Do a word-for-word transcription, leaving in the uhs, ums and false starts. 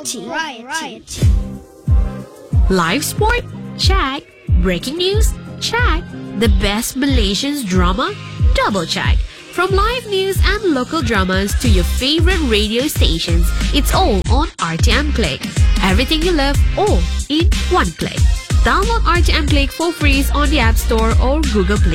Variety. Variety. Live sport? Check. Breaking news? Check. The best Malaysian drama? Double check. From live news and local dramas to your favorite radio stations, it's all on R T M Click. Everything you love, all in one click. Download R T M Click for free on the App Store or Google Play.